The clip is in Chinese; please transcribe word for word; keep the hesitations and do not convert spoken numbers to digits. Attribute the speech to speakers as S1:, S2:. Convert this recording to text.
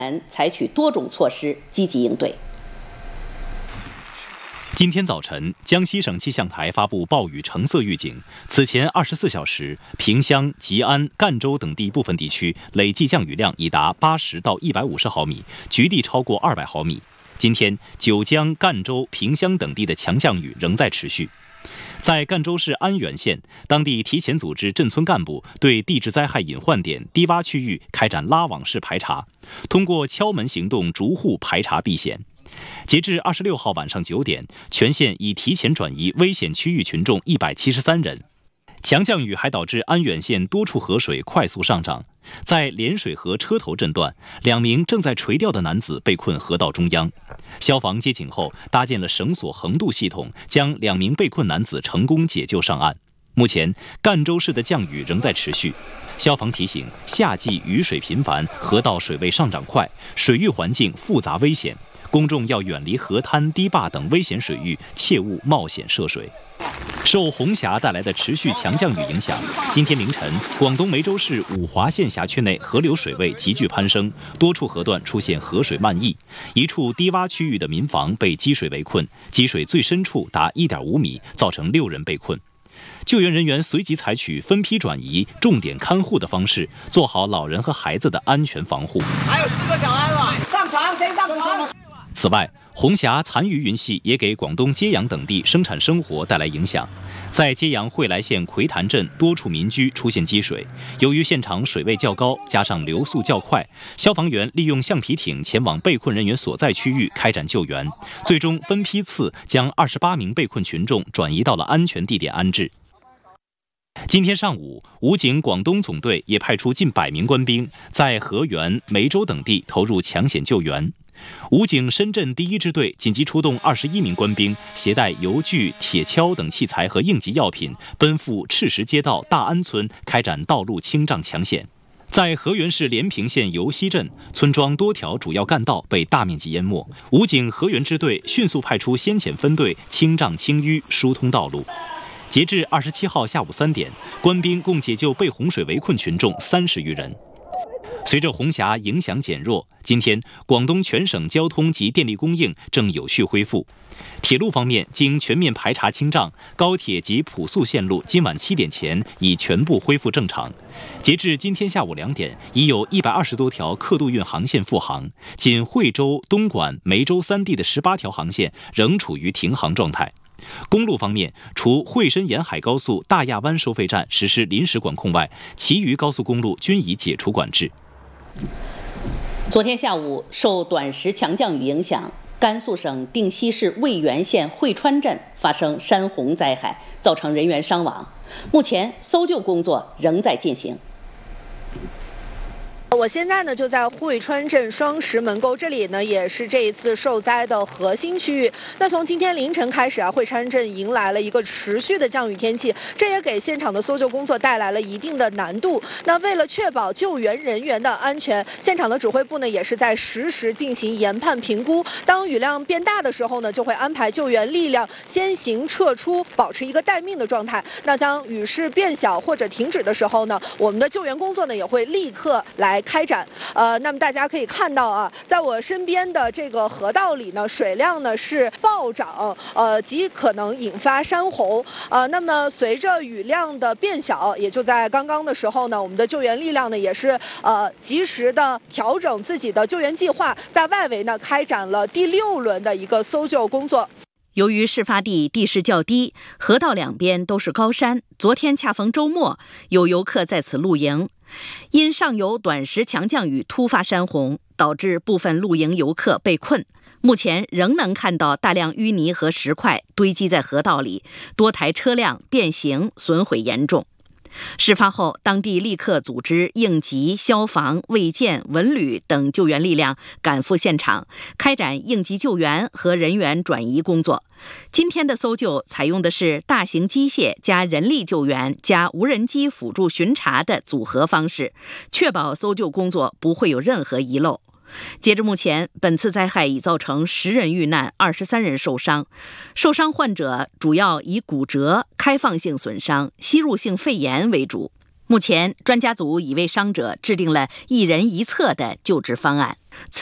S1: 采取多种措施积极应对。
S2: 今天早晨，江西省气象台发布暴雨橙色预警。此前二十四小时，萍乡、吉安、赣州等地部分地区累计降雨量已达八十到一百五十毫米，局地超过二百毫米。今天，九江、赣州、萍乡等地的强降雨仍在持续。在赣州市安远县，当地提前组织镇村干部对地质灾害隐患点、低洼区域开展拉网式排查，通过敲门行动逐户排查避险。截至二十六号晚上九点，全县已提前转移危险区域群众一百七十三人。强降雨还导致安远县多处河水快速上涨，在涟水河车头镇段，两名正在垂钓的男子被困河道中央。消防接警后，搭建了绳索横渡系统，将两名被困男子成功解救上岸。目前，赣州市的降雨仍在持续。消防提醒，夏季雨水频繁，河道水位上涨快，水域环境复杂危险。公众要远离河滩、堤坝等危险水域，切勿冒险涉水。受红霞带来的持续强降雨影响，今天凌晨，广东梅州市五华县辖区内河流水位急剧攀升，多处河段出现河水漫溢，一处低洼区域的民房被积水围困，积水最深处达 一点五米，造成六人被困。救援人员随即采取分批转移、重点看护的方式，做好老人和孩子的安全防护。
S3: 还有四个小孩吧，上床，谁上床？
S2: 此外，红霞残余云系也给广东揭阳等地生产生活带来影响。在揭阳惠来县葵潭镇多处民居出现积水，由于现场水位较高，加上流速较快，消防员利用橡皮艇前往被困人员所在区域开展救援，最终分批次将二十八名被困群众转移到了安全地点安置。今天上午，武警广东总队也派出近百名官兵，在河源、梅州等地投入抢险救援。武警深圳第一支队紧急出动二十一名官兵，携带油锯、铁锹等器材和应急药品，奔赴赤石街道大安村开展道路清障抢险。在河源市连平县油溪镇，村庄多条主要干道被大面积淹没，武警河源支队迅速派出先遣分队清障清淤，疏通道路。截至二十七号下午三点，官兵共解救被洪水围困群众三十余人。随着红霞影响减弱，今天广东全省交通及电力供应正有序恢复。铁路方面，经全面排查清障，高铁及普速线路今晚七点前已全部恢复正常。截至今天下午两点，已有一百二十多条客渡运航线复航，仅惠州、东莞、梅州三地的十八条航线仍处于停航状态。公路方面，除惠深沿海高速大亚湾收费站实施临时管控外，其余高速公路均已解除管制。
S1: 昨天下午，受短时强降雨影响，甘肃省定西市渭源县汇川镇发生山洪灾害，造成人员伤亡。目前搜救工作仍在进行。
S4: 我现在呢就在汇川镇双石门沟，这里呢也是这一次受灾的核心区域。那从今天凌晨开始啊，汇川镇迎来了一个持续的降雨天气，这也给现场的搜救工作带来了一定的难度。那为了确保救援人员的安全，现场的指挥部呢也是在实时进行研判评估。当雨量变大的时候呢，就会安排救援力量先行撤出，保持一个待命的状态。那当雨势变小或者停止的时候呢，我们的救援工作呢也会立刻来开展。呃，那么大家可以看到啊，在我身边的这个河道里呢，水量呢是暴涨，呃，极可能引发山洪。呃，那么随着雨量的变小，也就在刚刚的时候呢，我们的救援力量呢也是呃及时的调整自己的救援计划，在外围呢开展了第六轮的一个搜救工作。
S1: 由于事发地地势较低，河道两边都是高山，昨天恰逢周末，有游客在此露营。因上游短时强降雨突发山洪，导致部分露营游客被困。目前仍能看到大量淤泥和石块堆积在河道里，多台车辆变形，损毁严重。事发后，当地立刻组织应急、消防、卫健、文旅等救援力量赶赴现场，开展应急救援和人员转移工作。今天的搜救采用的是大型机械加人力救援加无人机辅助巡查的组合方式，确保搜救工作不会有任何遗漏。截至目前，本次灾害已造成十人遇难，二十三人受伤。受伤患者主要以骨折、开放性损伤、吸入性肺炎为主。 目前，专家组已为伤者制定了一人一侧的救治方案。